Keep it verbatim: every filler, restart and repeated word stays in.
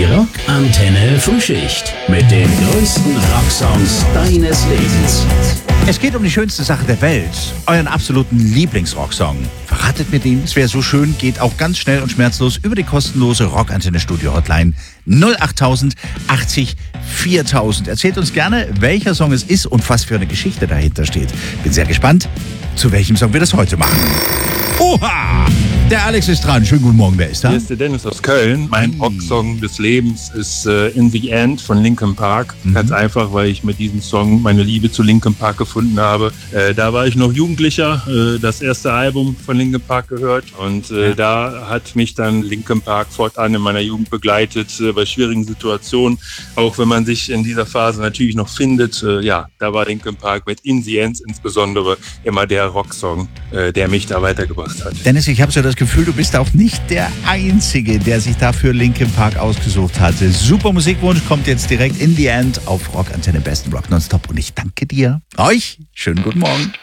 Die Rockantenne Frühschicht mit den größten Rocksongs deines Lebens. Es geht um die schönste Sache der Welt, euren absoluten Lieblingsrocksong. Verratet mir den, es wäre so schön, geht auch ganz schnell und schmerzlos über die kostenlose Rockantenne Studio Hotline null acht tausend achtzig viertausend. Erzählt uns gerne, welcher Song es ist und was für eine Geschichte dahinter steht. Bin sehr gespannt, zu welchem Song wir das heute machen. Oha! Der Alex ist dran. Schönen guten Morgen, wer ist da? Hier ist der Dennis aus Köln. Mein Rocksong des Lebens ist äh, In the End von Linkin Park. Mhm. Ganz einfach, weil ich mit diesem Song meine Liebe zu Linkin Park gefunden habe. Äh, da war ich noch Jugendlicher, äh, das erste Album von Linkin Park gehört. Und äh, ja. da hat mich dann Linkin Park fortan in meiner Jugend begleitet, äh, bei schwierigen Situationen. Auch wenn man sich in dieser Phase natürlich noch findet. Äh, ja, da war Linkin Park mit In the End insbesondere immer der Rocksong, äh, der mich da weitergebracht hat. Dennis, ich habe so das Gefühl, du bist auch nicht der Einzige, der sich dafür Linkin Park ausgesucht hatte. Super Musikwunsch kommt jetzt direkt In the End auf Rockantenne Besten Rock Nonstop und ich danke dir. Euch schönen guten Morgen.